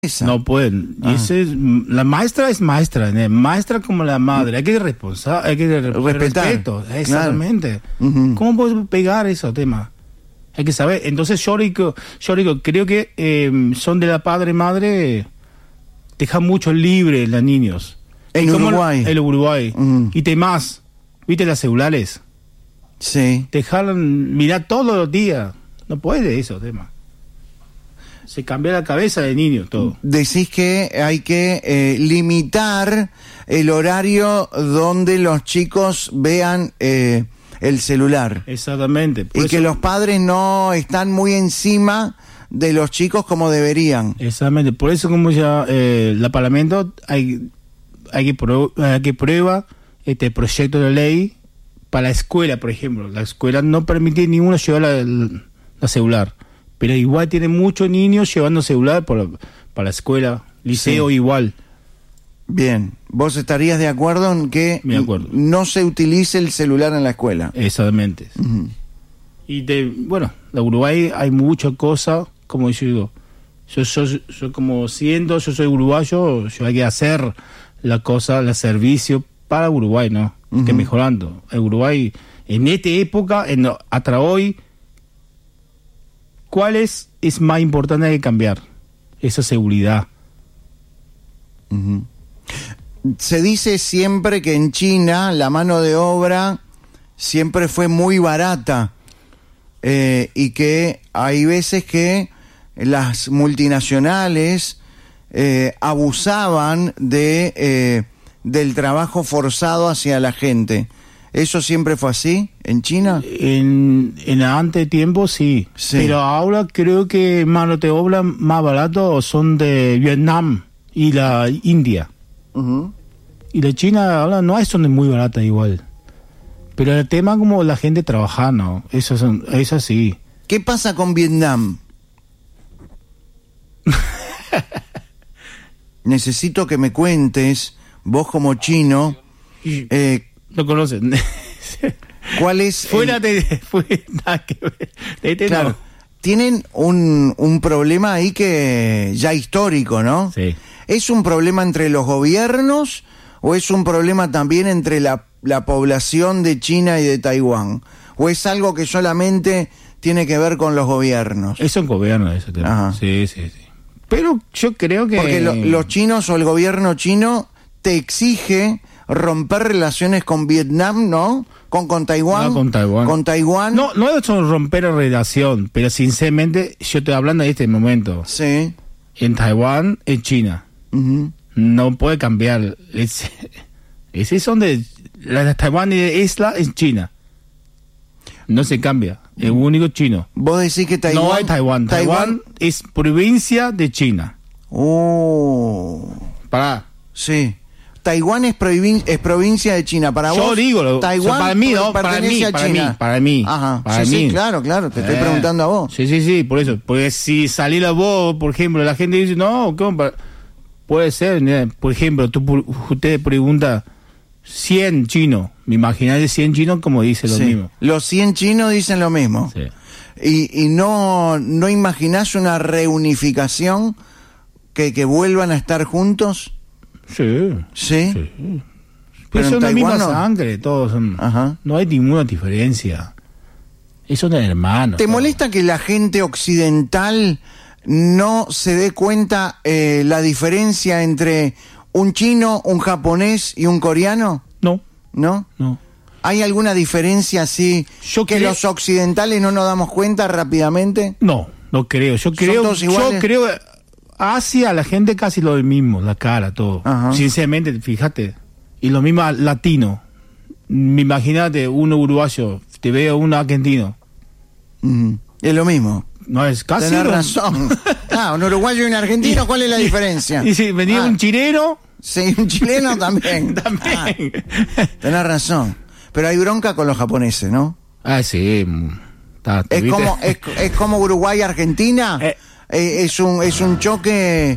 No pueden. La maestra es maestra, ¿no? Maestra como la madre. Hay que respetar. Respeto. Exactamente. Claro. Uh-huh. ¿Cómo puedes pegar esos temas? Hay que saber. Entonces yo digo, creo que son de la padre-madre, dejan mucho libre los niños. En Uruguay. El Uruguay. Uh-huh. Y temas, ¿viste las celulares? Sí. Dejaron mirar todos los días. No puede eso, tema. Se cambia la cabeza de niño, todo. Decís que hay que limitar el horario donde los chicos vean el celular. Exactamente. Y que los padres no están muy encima de los chicos como deberían. Exactamente. Por eso, como ya el Parlamento hay que prueba este proyecto de ley para la escuela, por ejemplo. La escuela no permite ninguno llevar la celular. Pero igual tiene muchos niños llevando celular para la escuela, liceo, sí. Igual. Bien, ¿vos estarías de acuerdo en que no se utilice el celular en la escuela? Exactamente. Uh-huh. Y de Uruguay hay muchas cosas, como yo digo, yo como yo soy uruguayo, yo hay que hacer la cosa, el servicio para Uruguay, ¿no? Uh-huh. Que mejorando. El Uruguay, en esta época, hasta hoy, ¿cuál es más importante que cambiar? Esa seguridad. Uh-huh. Se dice siempre que en China la mano de obra siempre fue muy barata y que hay veces que las multinacionales abusaban del trabajo forzado hacia la gente. ¿Eso siempre fue así en China? En antes tiempo sí, pero ahora creo que mano de obra más barato son de Vietnam y la India. Uh-huh. Y de China ahora no son muy baratas igual. Pero el tema como la gente trabaja, ¿no? Eso sí. ¿Qué pasa con Vietnam? Necesito que me cuentes, vos como chino... Lo conocen. ¿Cuál es? Claro. No. Tienen un problema ahí que ya histórico, ¿no? Sí. ¿Es un problema entre los gobiernos o es un problema también entre la población de China y de Taiwán? ¿O es algo que solamente tiene que ver con los gobiernos? Es un gobierno ese tema. Ajá. Sí. Pero yo creo que... Porque los chinos o el gobierno chino te exige romper relaciones con Vietnam, ¿no? Con Taiwán. No, con Taiwán. Con Taiwán. No es romper la relación, pero sinceramente yo estoy hablando de este momento. Sí. En Taiwán, en China. Uh-huh. No puede cambiar. Ese son de... La de Taiwán y de isla en China. No se cambia. Es único chino. Vos decís que Taiwán... No hay Taiwán. Taiwán es provincia de China. Oh. Pará. Sí. Taiwán es provincia de China. Para yo vos, digo, Taiwán para mí, ¿no? pertenece a China. Para mí. Ajá. Para sí, mí. Sí, claro, te estoy preguntando a vos. Sí, por eso. Porque si saliera vos, por ejemplo, la gente dice, no, ¿cómo? Puede ser, ¿no? Por ejemplo, usted pregunta 100 chinos. Me imagináis 100 chinos como dice lo mismo. Los 100 chinos dicen lo mismo. Sí. Y no imaginás una reunificación que vuelvan a estar juntos. Sí. Pero son la misma sangre, todos son. Ajá. No hay ninguna diferencia. Son hermanos. ¿Te molesta que la gente occidental no se dé cuenta la diferencia entre un chino, un japonés y un coreano? No. ¿Hay alguna diferencia así que los occidentales no nos damos cuenta rápidamente? No creo. Yo creo Asia, la gente casi lo mismo, la cara, todo. Ajá. Sinceramente, fíjate. Y lo mismo latino. Imagínate, uno uruguayo, te veo uno argentino. Es lo mismo. No, es casi. Tenés razón. Un uruguayo y un argentino, ¿cuál es la diferencia? Y si venía un chileno. Sí, un chileno también. Tenés razón. Pero hay bronca con los japoneses, ¿no? Sí. Es como Uruguay-Argentina. Es un choque.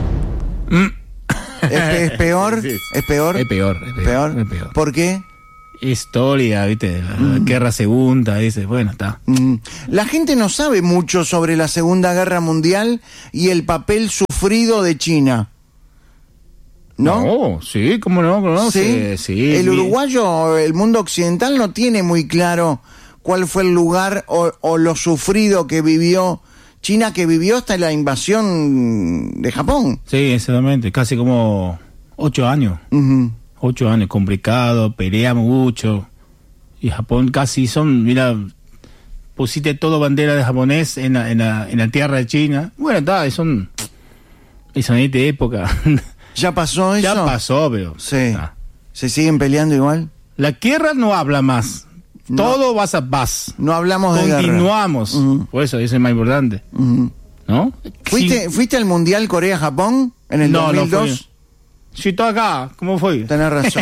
¿Es peor? Sí. ¿Es peor? Es peor. ¿Por qué? Historia, ¿viste? La Guerra Segunda, dice, bueno, está. La gente no sabe mucho sobre la Segunda Guerra Mundial y el papel sufrido de China. ¿No? Sí, ¿cómo no? Sí. El uruguayo, el mundo occidental no tiene muy claro cuál fue el lugar o lo sufrido que vivió China, que vivió hasta la invasión de Japón. Sí, exactamente, casi como 8 años. 8 años, complicado, peleamos mucho. Y Japón casi mira, pusiste todo bandera de japonés en la tierra de China. Bueno, está, son de época. ¿Ya pasó eso? Ya pasó, pero... Sí. ¿Se siguen peleando igual? La guerra no habla más. No. Todo vas a paz. No hablamos de guerra. Continuamos. Por eso es más importante. ¿No? ¿Fuiste al Mundial Corea-Japón en el 2002? No fui. Sí, estoy acá. ¿Cómo fue? Tenés razón.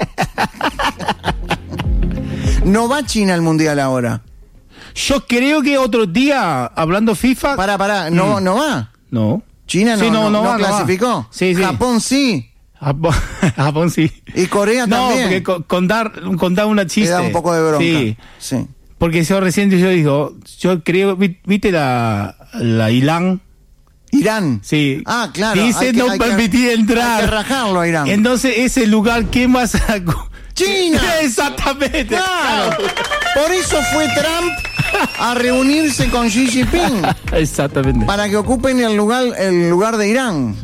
¿No va China al Mundial ahora? Yo creo que otro día, hablando FIFA... Pará, ¿no va? No. China no clasificó. No. Sí. Japón sí. Japón sí. Y Corea también. No, porque contar una chiste. Te da un poco de bronca. Sí. Porque yo digo, yo creo, ¿viste la Irán? Irán. Sí. Ah, claro. Dice no permitir entrar. Hay que rajarlo a Irán. Entonces, ese lugar, ¿qué más? ¡China! Exactamente. Claro. Por eso fue Trump a reunirse con Xi Jinping. Exactamente. Para que ocupen el lugar de Irán.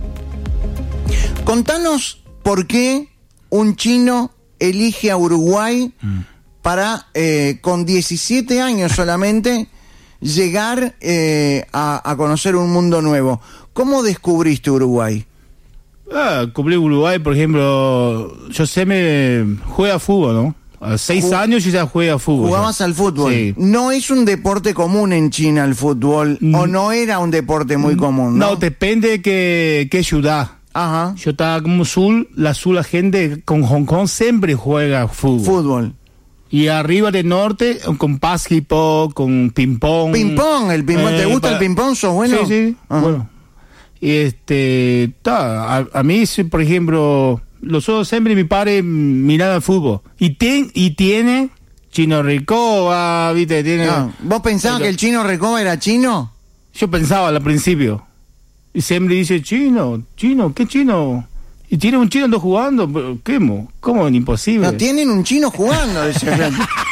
Contanos por qué un chino elige a Uruguay para, con 17 años solamente, llegar a conocer un mundo nuevo. ¿Cómo descubriste Uruguay? Descubrí Uruguay, por ejemplo, juega fútbol, ¿no? A 6 años yo ya juega fútbol. ¿Jugabas al fútbol? Sí. No es un deporte común en China el fútbol, o no era un deporte muy común, ¿no? No, depende de qué ciudad. Ajá. Yo estaba como la gente con Hong Kong siempre juega fútbol. Y arriba del norte, con básquetbol, con ping-pong. ¿Ping-pong? ¿Te gusta el ping-pong? ¿Sos bueno? Sí. Bueno. Y a mí, por ejemplo, los otros siempre mi padre miraba fútbol. Y tiene Chino Recoba, ¿viste? ¿Vos pensabas que el Chino Recoba era chino? Yo pensaba al principio. Y siempre dice, chino, ¿qué chino? Y tiene un chino jugando, pero ¿cómo? Imposible. No, tienen un chino jugando, decía.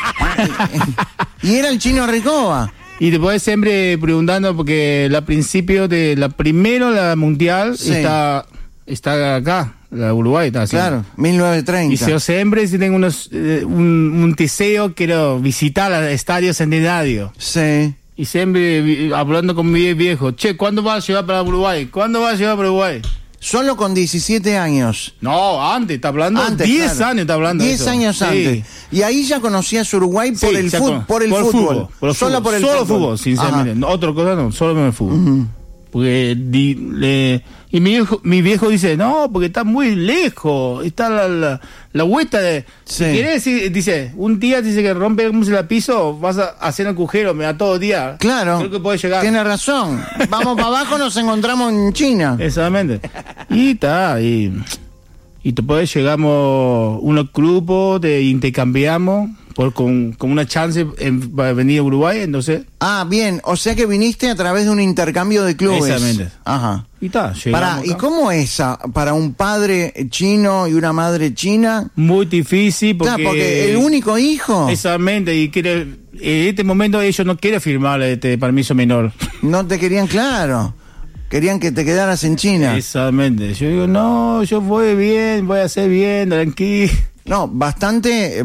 Y era el Chino Recoba. Y después siempre preguntando, porque la principio de la mundial está acá, la Uruguay está haciendo. Claro, 1930. Y yo siempre, si tengo un deseo, quiero visitar el Estadio Centenario. Sí. Y siempre hablando con mi viejo, ¿cuándo vas a llegar para Uruguay? Solo con 17 años. No, antes, está hablando. Antes, 10 años está hablando. 10 años antes. Y ahí ya conocías Uruguay por el fútbol. Solo por el fútbol, sinceramente. No, otra cosa no, solo por el fútbol. Porque y mi viejo dice, no, porque está muy lejos, está la vuelta de... Sí. ¿Quieres decir? Dice, un día dice que rompe el piso, vas a hacer un agujero, me da todo día. Claro. Creo que puede llegar. Tiene razón. Vamos para abajo, nos encontramos en China. Exactamente. Y después llegamos unos grupos, intercambiamos con una chance para venir a Uruguay, entonces... Ah, bien, o sea que viniste a través de un intercambio de clubes. Exactamente. Ajá. Y ¿y cómo es para un padre chino y una madre china? Muy difícil porque... Claro, porque el único hijo... Exactamente, y en este momento ellos no quieren firmar este permiso menor. No te querían, claro. Querían que te quedaras en China. Exactamente. Yo digo, no, yo voy a hacer bien, tranquilo. No, bastante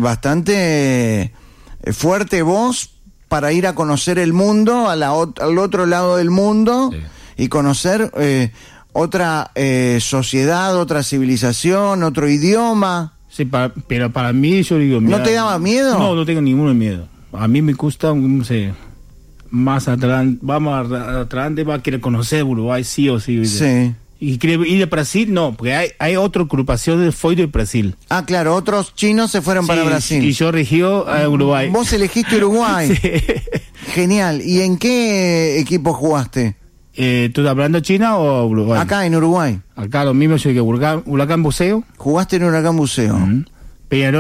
fuerte voz para ir a conocer el mundo, al otro lado del mundo, sí. Y conocer otra sociedad, otra civilización, otro idioma. Sí, pero para mí, yo digo... ¿No te daba miedo? No tengo ningún miedo. A mí me gusta, no sé, más adelante, vamos adelante, va a querer conocer Uruguay, sí o sí. Sí. ¿Y quiere ir a Brasil? No, porque hay otra agrupación de fue de Brasil. Ah, claro, otros chinos se fueron para Brasil. Y yo eligió a Uruguay. ¿Vos elegiste Uruguay? Sí. Genial. ¿Y en qué equipo jugaste? ¿Tú estás hablando China o Uruguay? Acá, en Uruguay. Acá lo mismo, yo que Huracán Buceo. ¿Jugaste en Huracán Buceo? Peñarol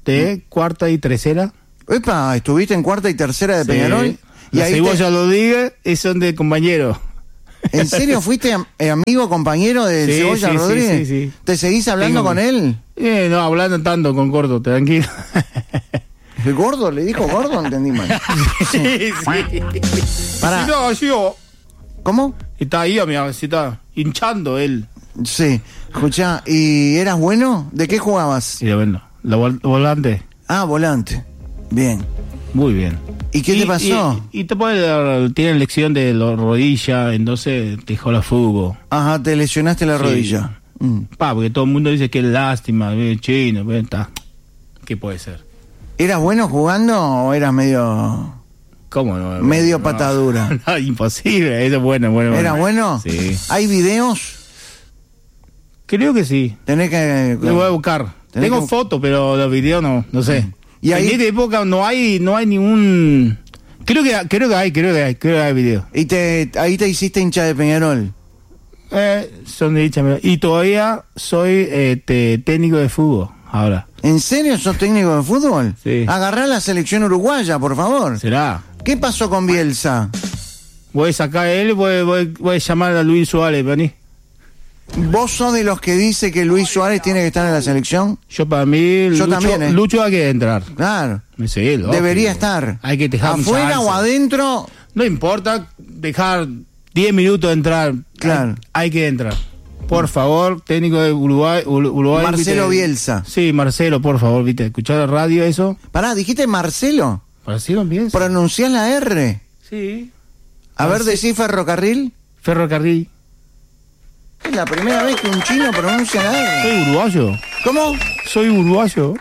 de cuarta y tercera. Epa, ¿estuviste en cuarta y tercera de Sí. Peñarol? Y La ahí Cebolla lo diga, y son de compañeros. ¿En serio fuiste amigo, compañero de Sí, Cebolla sí, Rodríguez? sí. ¿Te seguís hablando Tengo- con él? No, hablando tanto con Gordo, tranquilo. ¿El gordo? ¿Le dijo gordo? Entendí mal. sí. Pará. No, yo. ¿Cómo? Está ahí, amigo, se está hinchando él. Sí. Escuchá, ¿y eras bueno? ¿De qué jugabas? Y de bueno, volante, Ah, volante. Bien. muy bien. ¿Y qué te pasó? Y te tiene lección de la rodilla, entonces te dejó la fútbol. Ajá, te lesionaste la Sí. rodilla. Porque todo el mundo dice que es lástima, chino, está. ¿Qué puede ser? ¿Eras bueno jugando o eras medio ¿Cómo no? Medio No, patadura? No, imposible, eso es bueno. ¿Era bueno? Sí. ¿Hay videos? Creo que sí. Tenés que... Lo voy a buscar. Tenés Tengo que- fotos, pero los videos no sé. Y ahí- En esta época no hay ningún. Creo que hay videos. Y ahí te hiciste hincha de Peñarol. Son de dicha. Y todavía soy técnico de fútbol ahora. ¿En serio sos técnico de fútbol? Sí. Agarrá la selección uruguaya, por favor. ¿Será? ¿Qué pasó con Bielsa? Voy a sacar a él, voy a llamar a Luis Suárez, vení. ¿Vos sos de los que dice que Luis Suárez tiene que estar en la selección? Yo para mí, Yo también, Lucho hay que entrar. Claro. Sí, lógico. Debería estar. Hay que dejar un afuera chance. o adentro. No importa dejar 10 minutos de entrar. Claro. Hay que entrar. Por favor, técnico de Uruguay. Marcelo ¿viste? Bielsa. Sí, Marcelo, por favor, ¿viste? ¿Escuchar la radio eso? Pará, dijiste Marcelo. Marcelo Bielsa. Pronunciás la R. Sí. A ver, decís ferrocarril. Ferrocarril. Es la primera vez que un chino pronuncia la R. Soy uruguayo. ¿Cómo? Soy uruguayo.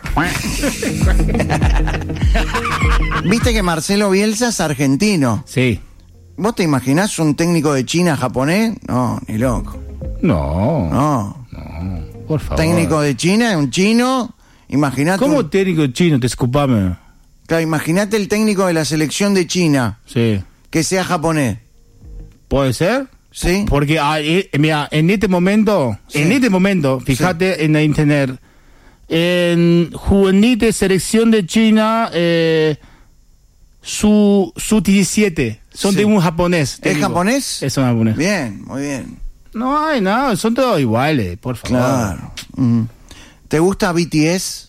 Viste que Marcelo Bielsa es argentino. Sí. ¿Vos te imaginás un técnico de China japonés? No, ni loco. No. No. Por favor. Técnico de China es un chino. Imagínate. ¿Cómo técnico chino? Te escupame. Claro, imagínate el técnico de la selección de China Sí. que sea japonés. ¿Puede ser? ¿Sí? Porque, mira, en este momento, Sí. fíjate en la internet, en juvenil de selección de China, su 17, son Sí. de un japonés. ¿Es técnico. japonés? Es un japonés. Bien, muy bien. No hay nada, son todos iguales, por favor. Claro. ¿Te gusta BTS?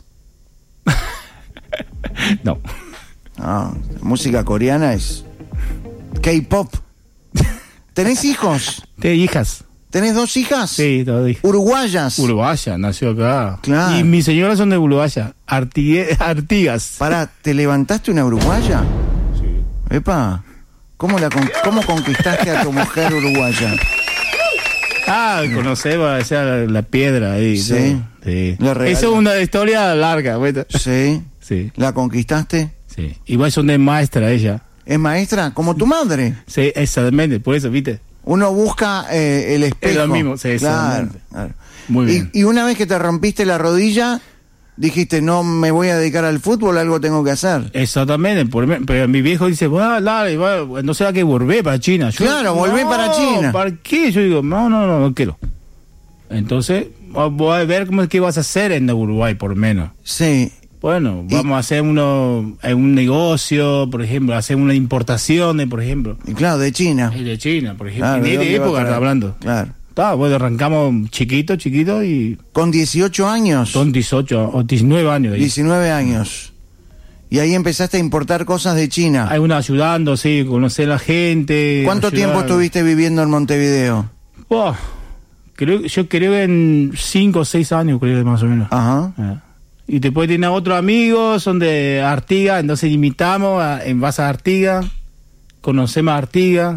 No. No, música coreana es K-pop. ¿Tenés hijos? ¿Te hijas? ¿Tenés 2 hijas? Sí, todo hijas. Uruguayas. Uruguaya, nació acá. Claro. Y mis señoras son de Uruguaya, Artigas. Pará, ¿te levantaste una uruguaya? Sí. Epa, ¿cómo conquistaste a tu mujer uruguaya? Conoceba la piedra ahí. Sí. ¿no? Sí. Le regalé. Eso es una historia larga, ¿verdad? Sí. Sí, ¿La conquistaste? sí. Igual son de maestra ella. ¿Es maestra? Como tu madre. Sí, exactamente, por eso, ¿viste? Uno busca el espejo. Es lo mismo, sí, claro, exactamente. claro. Muy bien. Y una vez que te rompiste la rodilla, dijiste, no me voy a dedicar al fútbol, algo tengo que hacer. Exactamente, pero mi viejo dice, dale, no será que volver para China. Yo, Claro, volvé para China. ¿Para qué? Yo digo, no quiero. Entonces, voy a ver qué vas a hacer en Uruguay, por menos. Sí. Bueno, Y- vamos a hacer un negocio, por ejemplo, hacer una importación, por ejemplo. Y claro, de China. De China, por ejemplo. Claro, en ¿de esta dónde va a época traer? está hablando. Claro. Bueno, arrancamos chiquito y Con 18 años. son 18 o 19 años. Ahí. 19 años. Y ahí empezaste a importar cosas de China. Hay uno ayudando, sí, conocer a la gente. ¿Cuánto ayudar. tiempo estuviste viviendo en Montevideo? Oh, yo creo que en 5 o 6 años, creo que más o menos. Ajá. Y después tiene otros amigos, son de Artigas, entonces invitamos en base a Artigas, conocemos a Artigas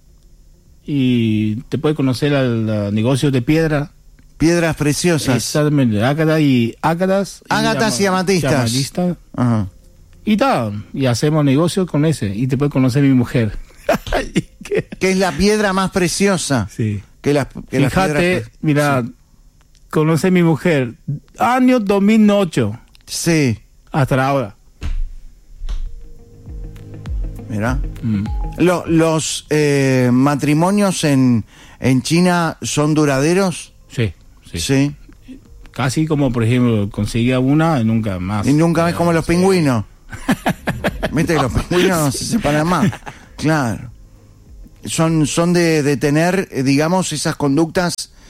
y te puedes conocer al negocio de piedra. Piedras preciosas. Exactamente, ágatas Ágatas y amatistas. Ajá. Y tal, y hacemos negocio con ese, y te puedes conocer mi mujer. Que es la piedra más preciosa. Sí. Que las piedras Fíjate, pre- mira, conocí a mi mujer, año 2008, Sí. hasta ahora. Mira. Los matrimonios en China son duraderos. Sí. Sí. Casi como, por ejemplo, conseguía una y nunca más. Y nunca ves como los pingüinos. Viste que los pingüinos no se separan más. Claro. Son de tener, digamos, esas conductas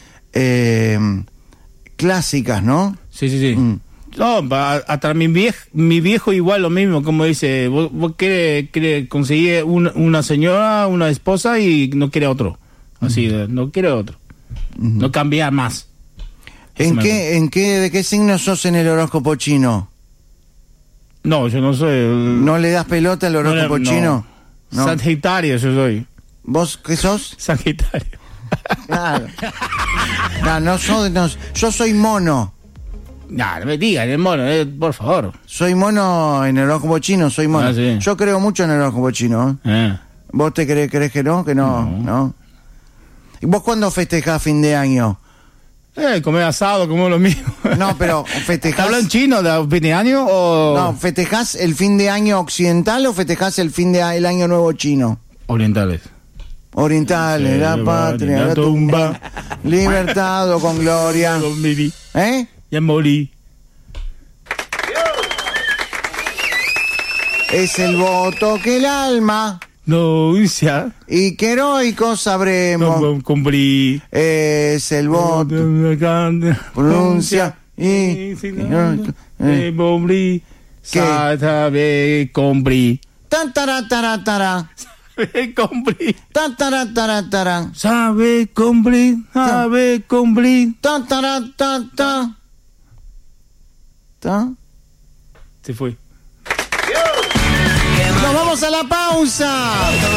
clásicas, ¿no? Sí. No, hasta mi viejo igual lo mismo, como dice, vos querés conseguir una señora, una esposa y no quiere otro. Así, no quiere otro. No cambia más. ¿De qué signo sos en el horóscopo chino? No, yo no soy. ¿No le das pelota al horóscopo chino? No. Sagitario yo soy. ¿Vos qué sos? Sagitario. Claro. No, yo soy mono. No me digan, el mono, por favor. Soy mono en el horóscopo chino, soy mono. Sí. Yo creo mucho en el horóscopo chino. ¿Vos te crees que no? Que no. ¿Y vos cuándo festejás fin de año? Comer asado, como lo mismo. No, pero festejás... ¿Hablan chino de fin de año o...? No, ¿festejás el fin de año occidental o festejás el año nuevo chino? Orientales. Orientales, la patria, la tumba, libertado con gloria. Ya morí. Es el voto que el alma... No, ya. Y que heroico sabremos. No cumplí. Es el voto. Pronuncia. Y. Cumplí. Sabe cumplí. Tantara. Sabe cumplí. Tantara. Sabe cumplí. Sabe cumplí. Tantara. Se fue. ¡Nos vamos a la pausa!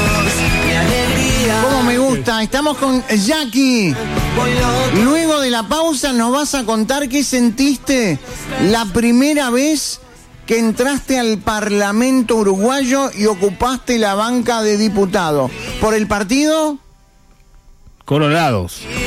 ¡Cómo me gusta! Estamos con Jackie. Luego de la pausa nos vas a contar qué sentiste la primera vez que entraste al Parlamento uruguayo y ocupaste la banca de diputado. ¿Por el partido? Colorados.